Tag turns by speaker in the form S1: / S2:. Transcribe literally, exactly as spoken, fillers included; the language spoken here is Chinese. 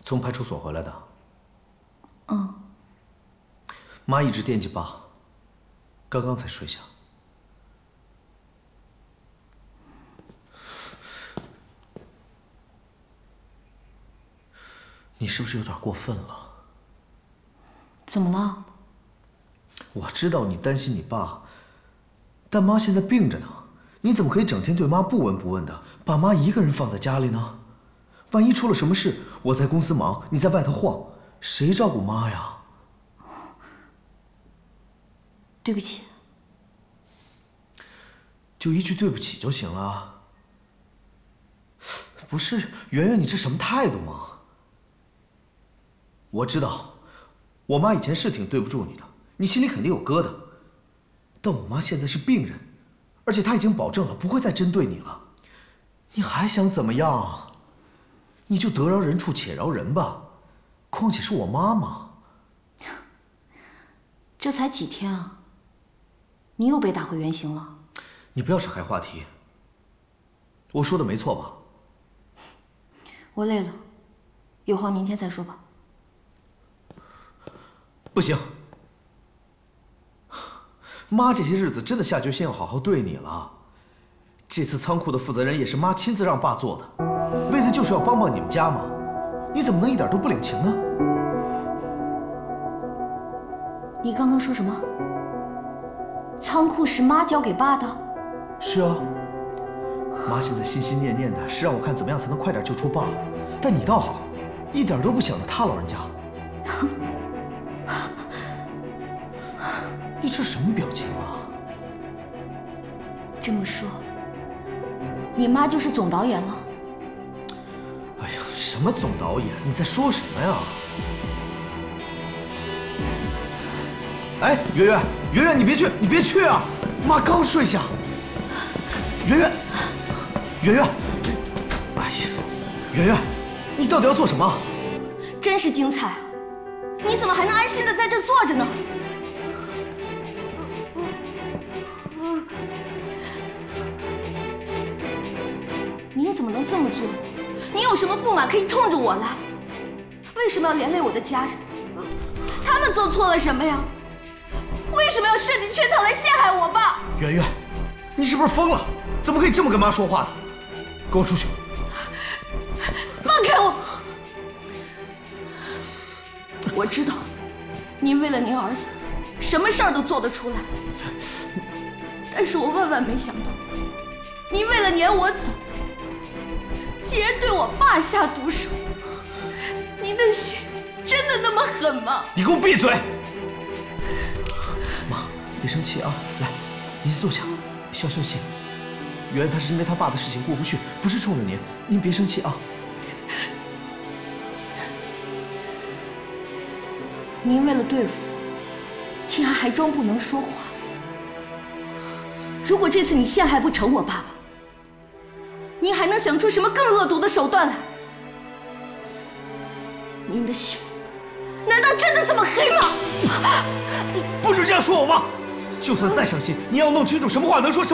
S1: 从派出所回来的。
S2: 嗯。
S1: 妈一直惦记爸，刚刚才睡下。你是不是有点过分了？
S2: 怎么了？
S1: 我知道你担心你爸，但妈现在病着呢，你怎么可以整天对妈不闻不问的，把妈一个人放在家里呢？万一出了什么事，我在公司忙，你在外头晃，谁照顾妈呀？
S2: 对不起。
S1: 就一句对不起就行了。不是，圆圆，你这什么态度嘛？我知道，我妈以前是挺对不住你的，你心里肯定有疙瘩。但我妈现在是病人，而且她已经保证了不会再针对你了，你还想怎么样？你就得饶人处且饶人吧，况且是我妈妈。
S2: 这才几天啊，你又被打回原形了。
S1: 你不要岔开话题。我说的没错吧？
S2: 我累了，有话明天再说吧。
S1: 不行，妈这些日子真的下决心要好好对你了。这次仓库的负责人也是妈亲自让爸做的，为的就是要帮帮你们家嘛。你怎么能一点都不领情呢？
S2: 你刚刚说什么？仓库是妈交给爸的？
S1: 是啊，妈现在心心念念的是让我看怎么样才能快点救出爸，但你倒好，一点都不想着他老人家。你这什么表情啊？
S2: 这么说，你妈就是总导演了？
S1: 哎呀，什么总导演？你在说什么呀？哎，圆圆，圆圆，你别去，你别去啊！妈刚睡下。圆圆，圆圆，哎呀，圆圆，你到底要做什么？
S2: 真是精彩！你怎么还能安心的在这坐着呢？你怎么能这么做？你有什么不满可以冲着我来？为什么要连累我的家人？他们做错了什么呀？为什么要设计圈套来陷害我爸？
S1: 圆圆，你是不是疯了？怎么可以这么跟妈说话呢？跟我出去！
S2: 放开我！我知道，您为了您儿子，什么事儿都做得出来。但是我万万没想到，您为了撵我走，竟然对我爸下毒手。您的心真的那么狠吗？
S1: 你给我闭嘴！妈，别生气啊！来，您坐下，消消气。圆圆她是因为她爸的事情过不去，不是冲着您，您别生气啊。
S2: 您为了对付我，竟然还装不能说话。如果这次你陷害不成我爸爸，您还能想出什么更恶毒的手段来？您的心难道真的这么黑吗？
S1: 不准这样说我妈！就算再伤心，你也要弄清楚什么话能说，什么